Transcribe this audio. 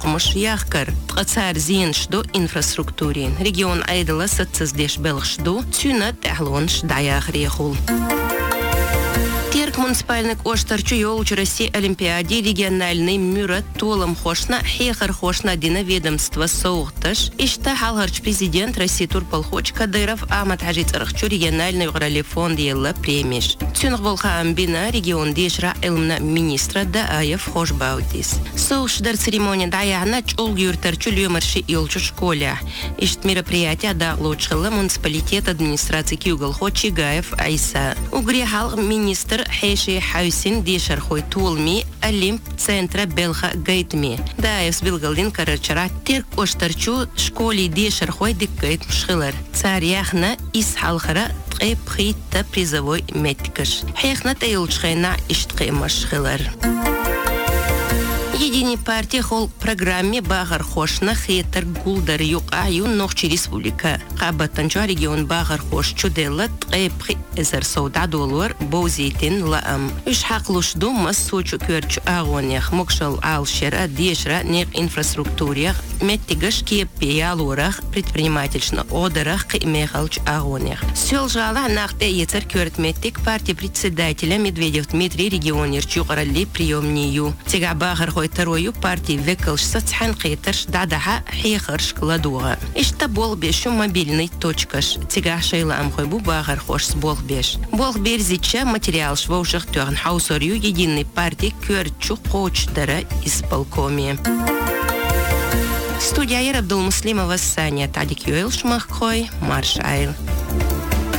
окмыш яхкар. Тқацар зин шду инфраструктурин. Регион айдала сатсыздеш белшду, цюна тәхлонш даяхрехул. Терк муниципальный оштарчу ёлчу России Олимпиаде региональный мюрат толом хошна, хехар хошна дина ведомства соухташ. Ишта халгарч президент России Турпалхоч Кадыров Амат Хажит Арахчу региональный уграли фонд елла премиш. Цюнх волха амбина регион дешра элмна министра Дааев хошбаутис. Соушдар церемония даяна чол юртарчу люмарши ёлчу школя. Ишт мероприятие да лучшила муниципалитет администрации Кюгалхо Чигаев Айса. Угрехал министр Хейши Хаусин дешар хой тулми Олимп центра Белха Гайтми. Да, сбилгалдин карачара терк оштарчу школе дешар хой диккайт мшхилар. Царяхна из халхара тқейпхита призовой меткаш. Хейхна тайлчхайна иштқей машхилар. Единой партии холл программе Багар Хошна хейтер гулдар юқаю нохчи республика. Қабаттанча регион Багар Хош чуделла тқейпхи $1000 боузейтин лаам. Үш хақлушду массучу көрчу агонях мокшал алшера дешра нех инфраструктурях меттигаш кепиялурах предпринимательшна одарах кимехалч агонях. Сел жала нахте ецер көртметтик партии председателя Медведев Дмитрий регионерчу qaralli приемнию. Тега Багар Вторую партии векалш сацхан қитерш дадаха хейхарш кладуга. Ишта бол бешу мобильный точкаш. Тега шейла амхойбу Багар Хош бол беш. Бол берзича материал швоушах тюрн хаусорью единой партии көрчу коучдара исполкоме. Студия Абдул Муслимова Саня Тадик Юэл Шмахкой Маршайл.